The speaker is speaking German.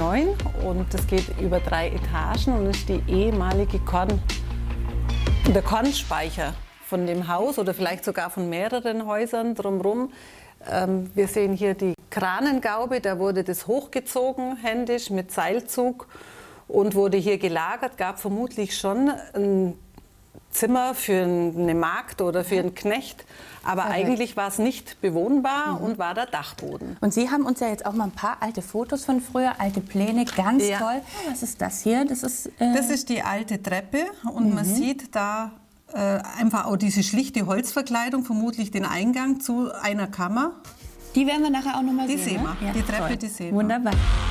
9 und das geht über 3 Etagen und ist die ehemalige der Kornspeicher von dem Haus oder vielleicht sogar von mehreren Häusern drumherum. Wir sehen hier die Kranengaube, da wurde das hochgezogen händisch mit Seilzug und wurde hier gelagert, gab vermutlich schon ein Zimmer für eine Magd oder für einen Knecht, aber eigentlich war es nicht bewohnbar und war der Dachboden. Und Sie haben uns ja jetzt auch mal ein paar alte Fotos von früher, alte Pläne, ganz toll. Was ist das hier? Das ist die alte Treppe und man sieht da einfach auch diese schlichte Holzverkleidung, vermutlich den Eingang zu einer Kammer. Die werden wir nachher auch noch mal sehen. Die sehen wir, Ja, die Treppe, toll. die sehen wir. Wunderbar.